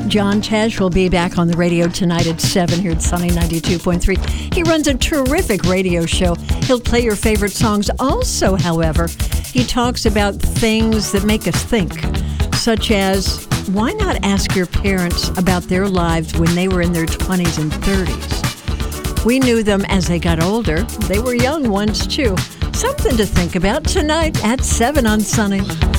John Tesh will be back on the radio tonight at 7 here at Sunny 92.3. He runs a terrific radio show. He'll play your favorite songs. Also, however, he talks about things that make us think, such as why not ask your parents about their lives when they were in their 20s and 30s? We knew them as they got older. They were young ones, too. Something to think about tonight at 7 on Sunny.